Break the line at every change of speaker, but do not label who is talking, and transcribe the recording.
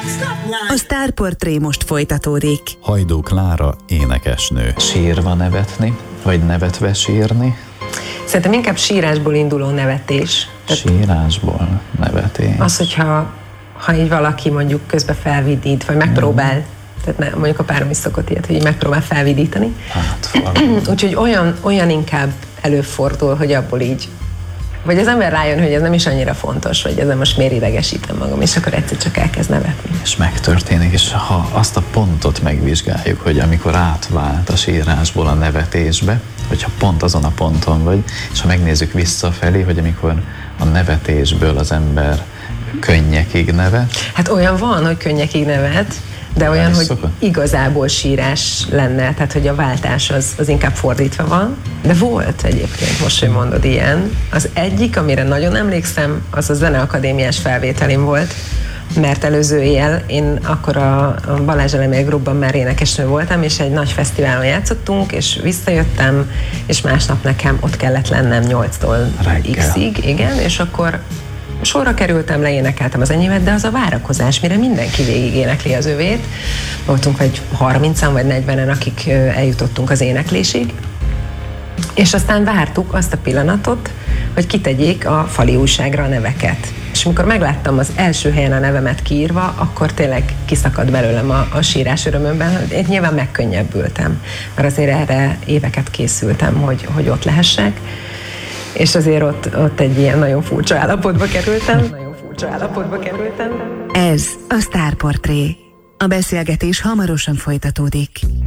A Sztárportré most folytatódik.
Hajdú Klára énekesnő.
Sírva nevetni, vagy nevetve sírni?
Szerintem inkább sírásból induló nevetés.
Sírásból nevetés.
Az, hogyha így valaki mondjuk közben felvidít, vagy megpróbál, tehát mondjuk a párom is szokott ilyet, hogy így megpróbál felvidítani.
Hát,
úgyhogy olyan inkább előfordul, hogy abból így, vagy az ember rájön, hogy ez nem is annyira fontos, vagy ezzel most miért idegesítem magam, és akkor egyszer csak elkezd nevetni.
És megtörténik, és ha azt a pontot megvizsgáljuk, hogy amikor átvált a sírásból a nevetésbe, hogyha pont azon a ponton vagy, és ha megnézzük visszafelé, hogy amikor a nevetésből az ember könnyekig nevet.
Hát olyan van, hogy könnyekig nevet, de olyan, hogy igazából sírás lenne, tehát hogy a váltás az inkább fordítva van. De volt egyébként, most, hogy mondod, ilyen. Az egyik, amire nagyon emlékszem, az a zeneakadémiás felvételim volt, mert előző éjjel én akkor a Balázs Elemér Groupban már énekesnő voltam, és egy nagy fesztiválon játszottunk, és visszajöttem, és másnap nekem ott kellett lennem 8-tól X-ig, igen, és akkor sorra kerültem, leénekeltem az enyémet, de az a várakozás, mire mindenki végig énekli az övét. Voltunk vagy 30-an, vagy 40-en, akik eljutottunk az éneklésig, és aztán vártuk azt a pillanatot, hogy kitegyék a fali újságra a neveket. És amikor megláttam az első helyen a nevemet kiírva, akkor tényleg kiszakadt belőlem a sírás örömömben. Én nyilván megkönnyebbültem, mert azért erre éveket készültem, hogy ott lehessek. És azért ott egy ilyen nagyon furcsa állapotba kerültem.
Ez a Sztárportré. A beszélgetés hamarosan folytatódik.